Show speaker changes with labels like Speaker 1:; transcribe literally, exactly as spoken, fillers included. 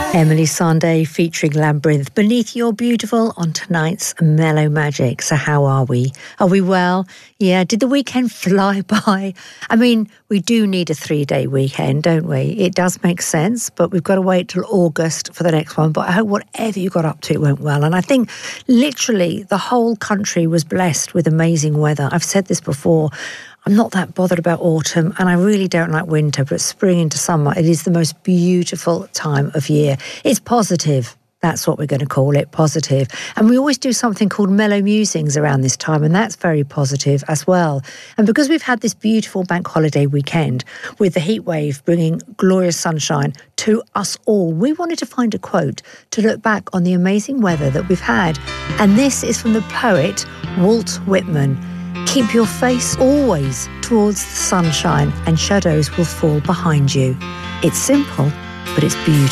Speaker 1: Emily Sandé featuring Labyrinth beneath your beautiful on tonight's Mellow Magic. So how are we? Are we well? Yeah, did the weekend fly by? I mean, we do need a three-day weekend, don't we? It does make sense, but we've got to wait till August for the next one. But I hope whatever you got up to, it went well. And I think literally the whole country was blessed with amazing weather. I've said this before. I'm not that bothered about autumn, and I really don't like winter, but spring into summer, it is the most beautiful time of year. It's positive. That's what we're going to call it, positive. And we always do something called Mellow Musings around this time, and that's very positive as well. And because we've had this beautiful bank holiday weekend with the heat wave bringing glorious sunshine to us all, we wanted to find a quote to look back on the amazing weather that we've had. And this is from the poet Walt Whitman. Keep your face always towards the sunshine and shadows will fall behind you. It's simple, but it's beautiful.